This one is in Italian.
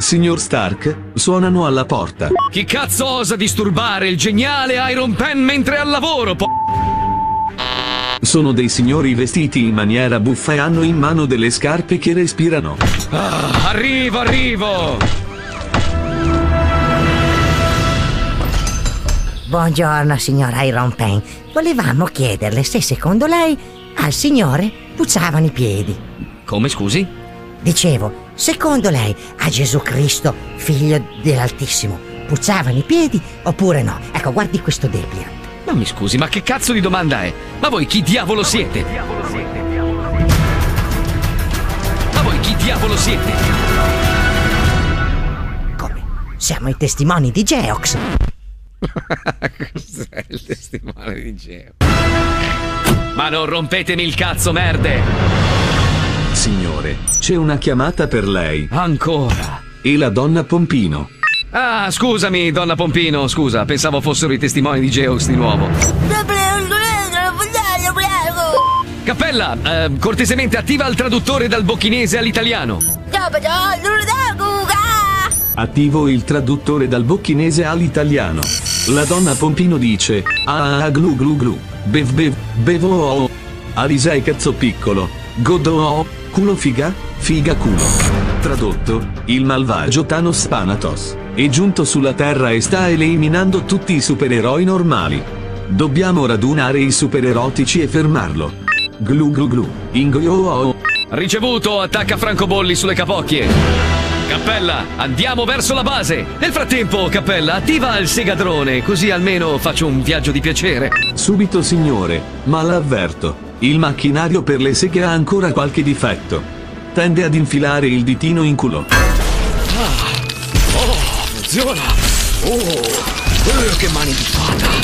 Signor Stark, suonano alla porta. Chi cazzo osa disturbare il geniale Iron Pen mentre è al lavoro, Sono dei signori vestiti in maniera buffa e hanno in mano delle scarpe che respirano. Arrivo! Buongiorno, signor Iron Pen. Volevamo chiederle se secondo lei al signore puzzavano i piedi. Come, scusi? Dicevo, secondo lei a Gesù Cristo, figlio dell'Altissimo, puzzavano i piedi oppure no? Ecco, guardi questo depliant. Ma mi scusi, ma che cazzo di domanda è? Ma voi chi diavolo siete? Come? Siamo i testimoni di Geox. Cos'è il testimone di Geo? Ma non rompetemi il cazzo, merde! Signore, c'è una chiamata per lei. Ancora? E la donna Pompino. Ah, scusami, donna Pompino, scusa, pensavo fossero i testimoni di Geox di nuovo. Cappella, cortesemente attiva il traduttore dal bocchinese all'italiano. Attivo il traduttore dal bocchinese all'italiano. La donna Pompino dice: glu glu glu, bevo, Alisei cazzo piccolo, godo, culo figa, figa culo. Tradotto, il malvagio Thanos Thanatos è giunto sulla Terra e sta eliminando tutti i supereroi normali. Dobbiamo radunare i supererotici e fermarlo. Glu glu glu, ingoyo. Ricevuto, attacca francobolli sulle capocchie. Cappella, andiamo verso la base. Nel frattempo, Cappella, attiva il segadrone, così almeno faccio un viaggio di piacere. Subito, signore, ma l'avverto, il macchinario per le seghe ha ancora qualche difetto. Tende ad infilare il ditino in culo. Funziona. Che mani di fata.